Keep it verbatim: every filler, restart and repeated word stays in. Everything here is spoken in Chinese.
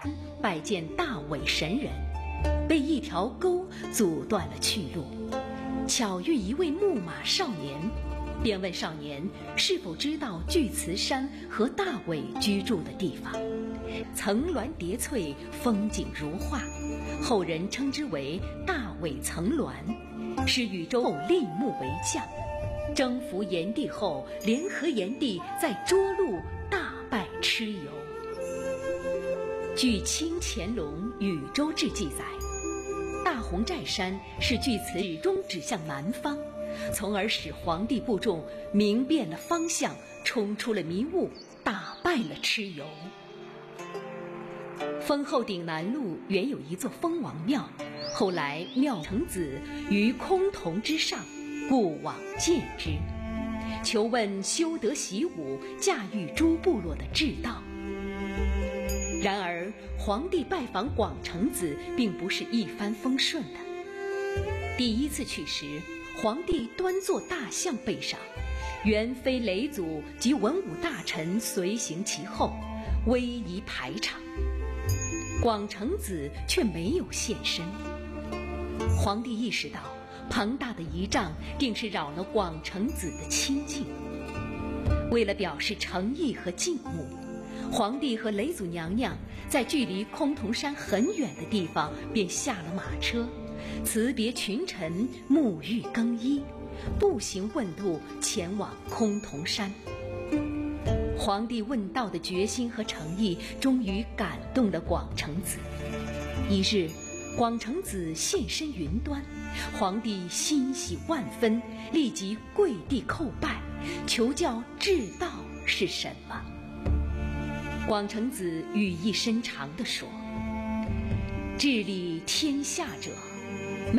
拜见大韦神人，被一条沟阻断了去路，巧遇一位牧马少年，便问少年是否知道巨慈山和大韦居住的地方。层峦叠翠，风景如画，后人称之为大韦层峦，是禹州后立木为将，征服炎帝后，联合炎帝在涿鹿大败蚩尤。据《清乾隆禹州志》记载，大红寨山是巨慈始终指向南方，从而使皇帝部众明辨了方向，冲出了迷雾，打败了蚩尤。丰后顶南路原有一座蜂王庙，后来庙成子于崆峒之上，故往见之，求问修德习武、驾驭诸部落的治道。然而皇帝拜访广成子并不是一帆风顺的。第一次去时，皇帝端坐大象背上，元妃嫘祖及文武大臣随行其后，威仪排场。广成子却没有现身。皇帝意识到庞大的仪仗定是扰了广成子的清静，为了表示诚意和敬慕，皇帝和嫘祖娘娘在距离崆峒山很远的地方便下了马车，辞别群臣，沐浴更衣，步行问路前往崆峒山。皇帝问道的决心和诚意终于感动了广成子。一日，广成子现身云端，皇帝欣喜万分，立即跪地叩拜，求教治道是什么。广成子语意深长地说：治理天下者，